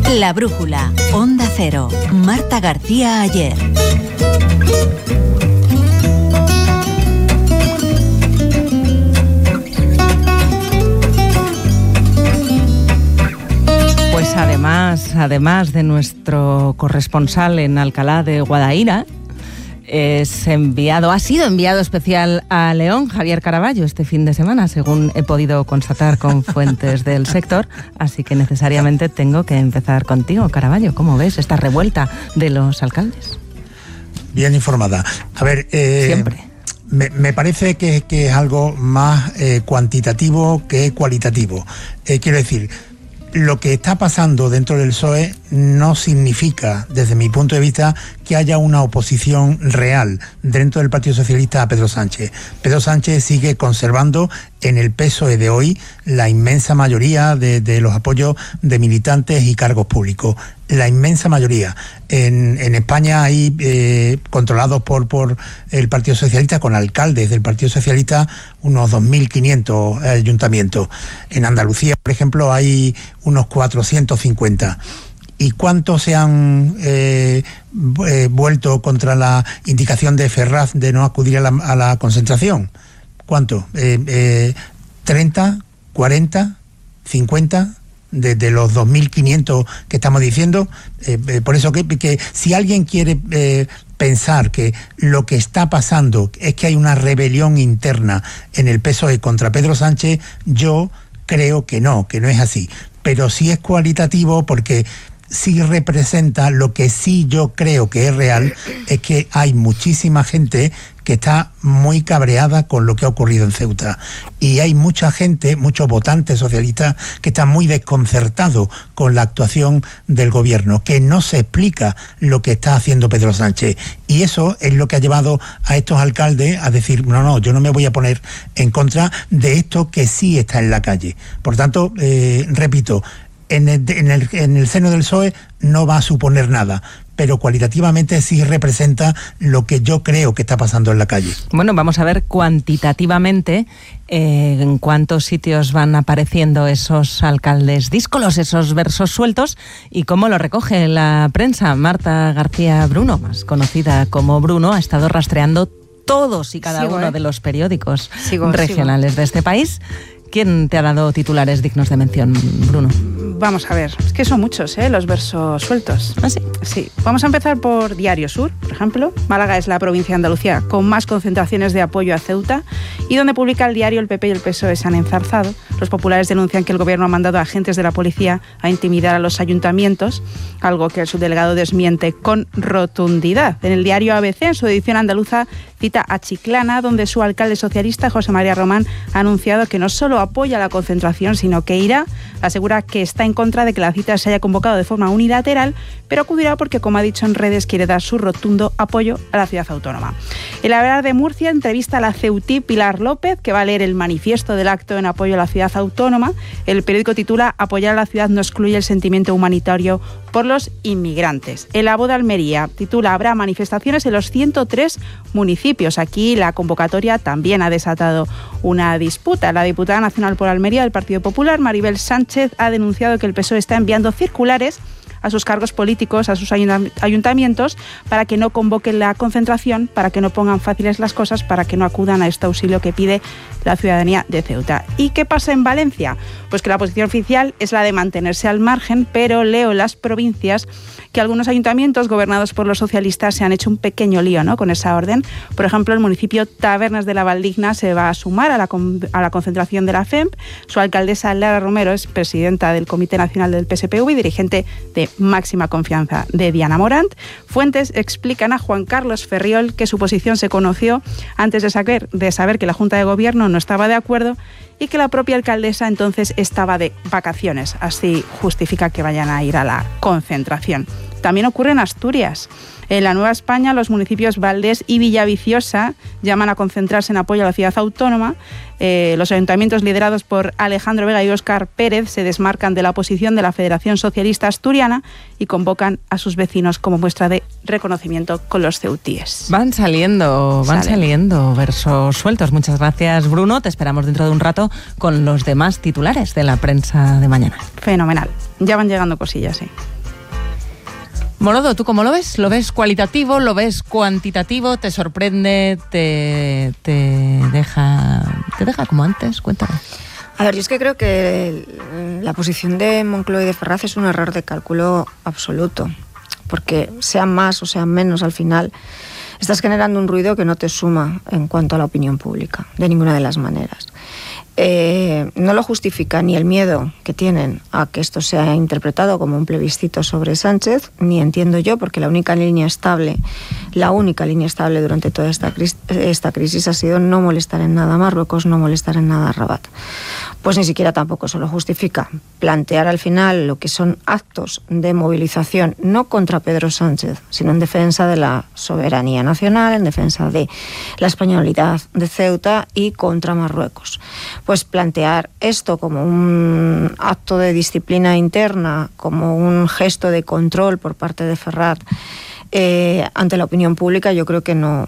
La Brújula, Onda Cero, Marta García Ayer. Pues además de nuestro corresponsal en Alcalá de Guadaira, ha sido enviado especial a León, Javier Caraballo, este fin de semana, según he podido constatar con fuentes del sector. Así que necesariamente tengo que empezar contigo, Caraballo. ¿Cómo ves esta revuelta de los alcaldes? Bien informada. A ver, siempre. Me parece que es algo más cuantitativo que cualitativo. Quiero decir, lo que está pasando dentro del PSOE no significa, desde mi punto de vista, que haya una oposición real dentro del Partido Socialista a Pedro Sánchez. Pedro Sánchez sigue conservando en el PSOE de hoy la inmensa mayoría de los apoyos de militantes y cargos públicos. La inmensa mayoría. En España hay controlados por el Partido Socialista, con alcaldes del Partido Socialista, unos 2.500 ayuntamientos. En Andalucía, por ejemplo, hay unos 450. ¿Y cuántos se han vuelto contra la indicación de Ferraz de no acudir a la concentración? ¿Cuánto? ¿30, 40, 50? De los 2.500 que estamos diciendo. Por eso que si alguien quiere pensar que lo que está pasando es que hay una rebelión interna en el PSOE contra Pedro Sánchez, yo creo que no es así. Pero sí es cualitativo, porque sí representa lo que sí yo creo que es real, es que hay muchísima gente que está muy cabreada con lo que ha ocurrido en Ceuta. Y hay mucha gente, muchos votantes socialistas, que están muy desconcertados con la actuación del gobierno, que no se explica lo que está haciendo Pedro Sánchez. Y eso es lo que ha llevado a estos alcaldes a decir, no, yo no me voy a poner en contra de esto que sí está en la calle. Por tanto, repito, en el seno del PSOE no va a suponer nada, pero cualitativamente sí representa lo que yo creo que está pasando en la calle. Bueno, vamos a ver cuantitativamente en cuántos sitios van apareciendo esos alcaldes díscolos, esos versos sueltos, y cómo lo recoge la prensa. Marta García Bruno, más conocida como Bruno, ha estado rastreando todos y cada uno de los periódicos regionales de este país. ¿Quién te ha dado titulares dignos de mención, Bruno? Vamos a ver, es que son muchos, los versos sueltos. ¿Ah, sí? Sí. Vamos a empezar por Diario Sur, por ejemplo. Málaga es la provincia de Andalucía con más concentraciones de apoyo a Ceuta, y donde publica el diario el PP y el PSOE se han enzarzado. Los populares denuncian que el gobierno ha mandado a agentes de la policía a intimidar a los ayuntamientos, algo que el subdelegado desmiente con rotundidad. En el diario ABC, en su edición andaluza, cita a Chiclana, donde su alcalde socialista, José María Román, ha anunciado que no solo apoya la concentración, sino que irá. Asegura que está en contra de que la cita se haya convocado de forma unilateral, pero acudirá porque, como ha dicho en redes, quiere dar su rotundo apoyo a la ciudad autónoma. El Hablar de Murcia entrevista a la ceutí Pilar López, que va a leer el manifiesto del acto en apoyo a la ciudad autónoma. El periódico titula: Apoyar a la ciudad no excluye el sentimiento humanitario por los inmigrantes. El Abo de Almería titula: Habrá manifestaciones en los 103 municipios. Aquí la convocatoria también ha desatado una disputa. La diputada nacional por Almería del Partido Popular, Maribel Sánchez, ha denunciado que el PSOE está enviando circulares a sus cargos políticos, a sus ayuntamientos, para que no convoquen la concentración, para que no pongan fáciles las cosas, para que no acudan a este auxilio que pide la ciudadanía de Ceuta. ¿Y qué pasa en Valencia? Pues que la posición oficial es la de mantenerse al margen, pero leo en las provincias que algunos ayuntamientos gobernados por los socialistas se han hecho un pequeño lío, ¿no?, con esa orden. Por ejemplo, el municipio Tabernas de la Valdigna se va a sumar a la concentración de la FEMP. Su alcaldesa, Lara Romero, es presidenta del Comité Nacional del PSPV y dirigente de máxima confianza de Diana Morant. Fuentes explican a Juan Carlos Ferriol que su posición se conoció antes de saber que la Junta de Gobierno no estaba de acuerdo y que la propia alcaldesa entonces estaba de vacaciones. Así justifica que vayan a ir a la concentración. También ocurre en Asturias. En la Nueva España, los municipios Valdés y Villaviciosa llaman a concentrarse en apoyo a la ciudad autónoma. Los ayuntamientos liderados por Alejandro Vega y Óscar Pérez se desmarcan de la oposición de la Federación Socialista Asturiana y convocan a sus vecinos como muestra de reconocimiento con los ceutíes. Van saliendo versos sueltos. Muchas gracias, Bruno. Te esperamos dentro de un rato con los demás titulares de la prensa de mañana. Fenomenal. Ya van llegando cosillas, sí. Morodo, ¿tú cómo lo ves? ¿Lo ves cualitativo? ¿Lo ves cuantitativo? ¿Te sorprende? ¿Te deja como antes? Cuéntame. A ver, yo es que creo que la posición de Moncloa y de Ferraz es un error de cálculo absoluto, porque sean más o sean menos, al final estás generando un ruido que no te suma en cuanto a la opinión pública, de ninguna de las maneras. No lo justifica ni el miedo que tienen a que esto sea interpretado como un plebiscito sobre Sánchez, ni entiendo yo, porque la única línea estable durante toda esta crisis ha sido no molestar en nada a Marruecos, no molestar en nada a Rabat. Pues ni siquiera tampoco eso lo justifica. Plantear al final lo que son actos de movilización, no contra Pedro Sánchez, sino en defensa de la soberanía nacional, en defensa de la españolidad de Ceuta y contra Marruecos. Pues plantear esto como un acto de disciplina interna, como un gesto de control por parte de Ferraz ante la opinión pública, yo creo que no